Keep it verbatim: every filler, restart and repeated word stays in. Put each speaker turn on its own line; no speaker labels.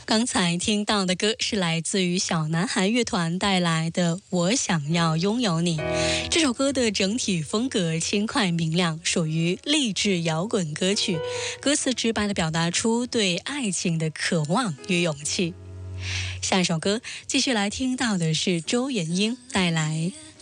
刚才听到的歌是来自于小男孩乐团带来的《我想要拥有你》。这首歌的整体风格轻快明亮，属于励志摇滚歌曲，歌词直白地表达出对爱情的渴望与勇气。下一首歌继续来听到的是周妍英带来